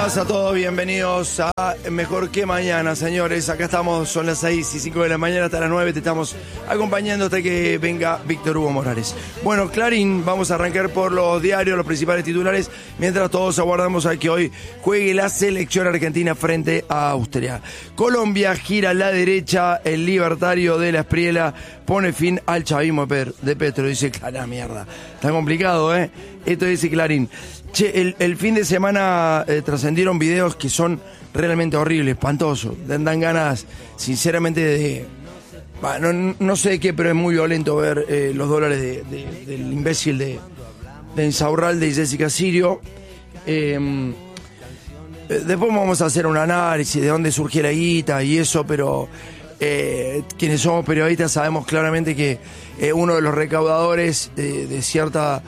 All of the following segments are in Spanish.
días a todos, bienvenidos a Mejor que Mañana, señores. Acá estamos, son las 6:05 de la mañana, hasta las 9 te estamos acompañando hasta que venga Víctor Hugo Morales. Bueno, Clarín, vamos a arrancar por los diarios, los principales titulares, mientras todos aguardamos a que hoy juegue la selección argentina frente a Austria. Colombia gira a la derecha, el libertario de la Espriela pone fin al chavismo de Petro. Dice, la mierda, está complicado, ¿eh? Esto dice Clarín. Che, el fin de semana trascendieron videos que son realmente horribles, espantosos. Dan ganas, sinceramente, de... No sé de qué, pero es muy violento ver los dólares del imbécil de Insaurralde y Jessica Sirio. Después vamos a hacer un análisis de dónde surgió la guita y eso, pero quienes somos periodistas sabemos claramente que uno de los recaudadores de cierta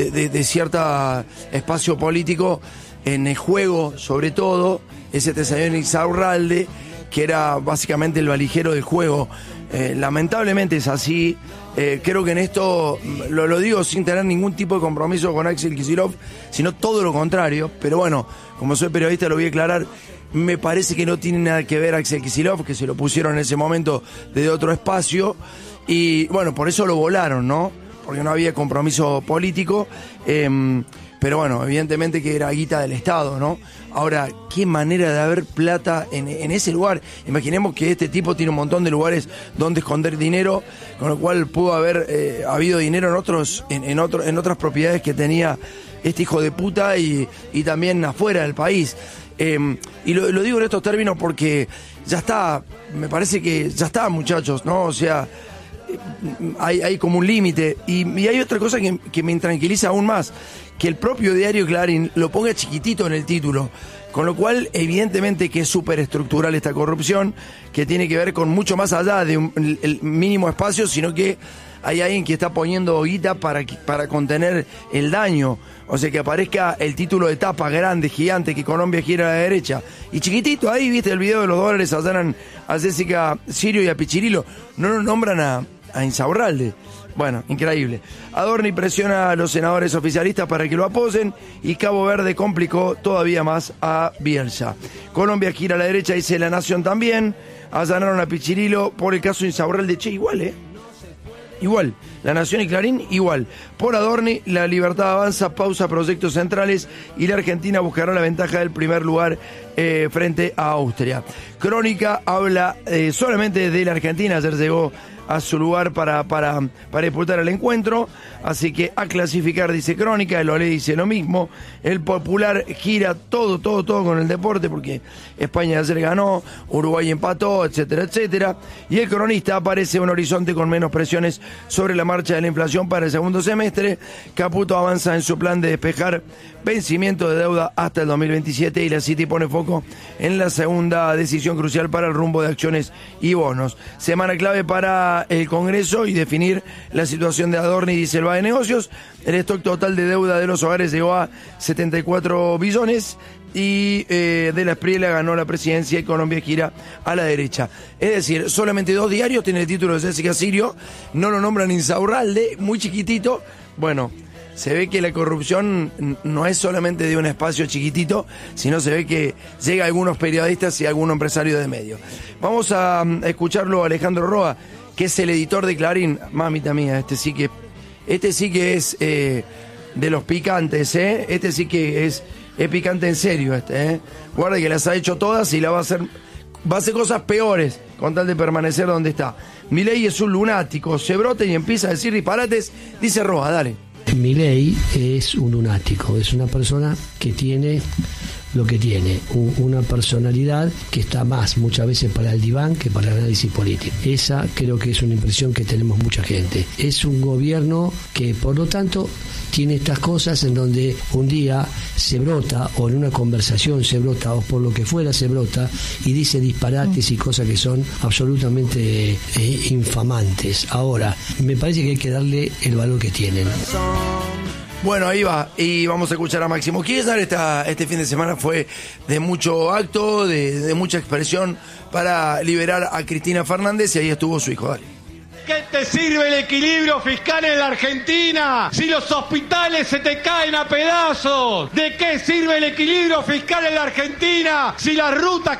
espacio político en el juego, sobre todo, es este señor Insaurralde, que era básicamente el valijero del juego. Lamentablemente es así. Creo que en esto lo digo sin tener ningún tipo de compromiso con Axel Kicillof, sino todo lo contrario. Pero bueno, como soy periodista lo voy a aclarar. Me parece que no tiene nada que ver Axel Kicillof, que se lo pusieron en ese momento desde otro espacio. Y bueno, por eso lo volaron, ¿no? Porque no había compromiso político, pero bueno, evidentemente que era guita del Estado, ¿no? Ahora, qué manera de haber plata en ese lugar. Imaginemos que este tipo tiene un montón de lugares donde esconder dinero, con lo cual pudo haber habido dinero en otras propiedades que tenía este hijo de puta y también afuera del país. Y lo digo en estos términos porque ya está, me parece que ya está, muchachos, ¿no? O sea, hay como un límite. Y hay otra cosa que me intranquiliza aún más, que el propio diario Clarín lo ponga chiquitito en el título, con lo cual evidentemente que es súper estructural esta corrupción, que tiene que ver con mucho más allá de el mínimo espacio, sino que hay alguien que está poniendo guita para contener el daño. O sea, que aparezca el título de tapa grande, gigante, que Colombia gira a la derecha. Y chiquitito, ahí viste el video de los dólares, allanan a Jessica Sirio y a Pichirilo. No nos nombran a Insaurralde. Bueno, increíble. Adorni presiona a los senadores oficialistas para que lo apoyen y Cabo Verde complicó todavía más a Bielsa. Colombia gira a la derecha, dice La Nación también. Allanaron a Pichirilo por el caso de Insaurralde. Che, igual, igual, La Nación y Clarín, igual. Por Adorni, la libertad avanza, pausa proyectos centrales y la Argentina buscará la ventaja del primer lugar frente a Austria. Crónica habla solamente de la Argentina, ayer llegó a su lugar para disputar el encuentro, así que a clasificar, dice Crónica. El Olé dice lo mismo. El Popular gira todo con el deporte, porque España ayer ganó, Uruguay empató, etcétera, etcétera. Y el Cronista aparece un horizonte con menos presiones sobre la marcha de la inflación para el segundo semestre. Caputo avanza en su plan de despejar vencimiento de deuda hasta el 2027 y la City pone foco en la segunda decisión crucial para el rumbo de acciones y bonos. Semana clave para el Congreso y definir la situación de Adorni, dice el BAE de Negocios. El stock total de deuda de los hogares llegó a 74 billones y de la Espriela ganó la presidencia y Colombia gira a la derecha. Es decir, solamente 2 diarios tienen el título de Jessica Sirio, no lo nombran Insaurralde, muy chiquitito. Bueno, se ve que la corrupción no es solamente de un espacio chiquitito, sino se ve que llega a algunos periodistas y a algún empresario de medio. Vamos a escucharlo a Alejandro Roa, que es el editor de Clarín. Mamita mía, este sí que es de los picantes, ¿eh? Este sí que es picante en serio, Guarda que las ha hecho todas y va a hacer cosas peores con tal de permanecer donde está. Milei es un lunático, se brota y empieza a decir disparates, dice Roa, dale. Milei es un lunático, es una persona que tiene lo que tiene, una personalidad que está más muchas veces para el diván que para el análisis político. Esa creo que es una impresión que tenemos mucha gente. Es un gobierno que por lo tanto tiene estas cosas en donde un día se brota o en una conversación se brota o por lo que fuera se brota y dice disparates y cosas que son absolutamente infamantes. Ahora, me parece que hay que darle el valor que tienen. Bueno, ahí va, y vamos a escuchar a Máximo Kirchner. Este fin de semana fue de mucho acto, de mucha expresión para liberar a Cristina Fernández, y ahí estuvo su hijo, dale. qué te sirve el equilibrio fiscal en la Argentina si los hospitales se te caen a pedazos? ¿De qué sirve el equilibrio fiscal en la Argentina si las rutas